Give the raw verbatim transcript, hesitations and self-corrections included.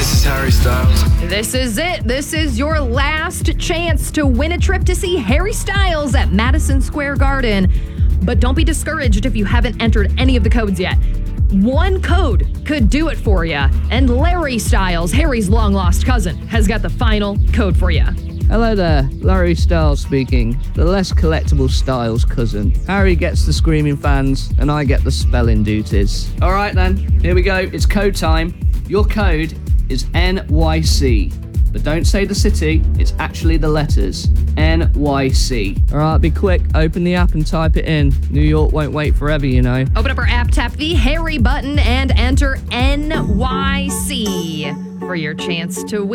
This is Harry Styles. This is it. This is your last chance to win a trip to see Harry Styles at Madison Square Garden. But don't be discouraged if you haven't entered any of the codes yet. One code could do it for you. And Larry Styles, Harry's long-lost cousin, has got the final code for you. Hello there, Larry Styles speaking, the less collectible Styles cousin. Harry gets the screaming fans, and I get the spelling duties. Alright then, here we go, it's code time. Your code is N Y C. But don't say the city, it's actually the letters. N Y C. Alright, be quick, open the app and type it in. New York won't wait forever, you know. Open up our app, tap the Harry button, and enter N Y C for your chance to win.